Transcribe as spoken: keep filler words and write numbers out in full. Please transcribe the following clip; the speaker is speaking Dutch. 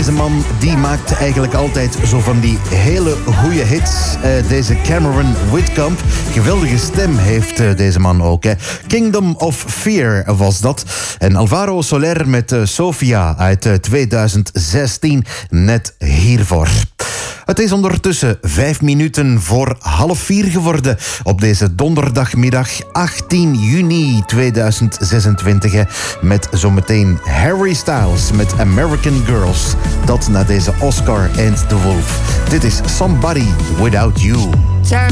deze man die maakt eigenlijk altijd zo van die hele goede hits. Uh, deze Cameron Whitcomb. Geweldige stem heeft uh, deze man ook. Hè. Kingdom of Fear was dat. En Alvaro Soler met uh, Sofia uit uh, tweeduizend zestien. Net hiervoor. Het is ondertussen vijf minuten voor half vier geworden op deze donderdagmiddag achttien juni tweeduizend zesentwintig. Hè, met zometeen Harry Styles met American Girls. Dat na deze Oscar and the Wolf. Dit is Somebody Without You.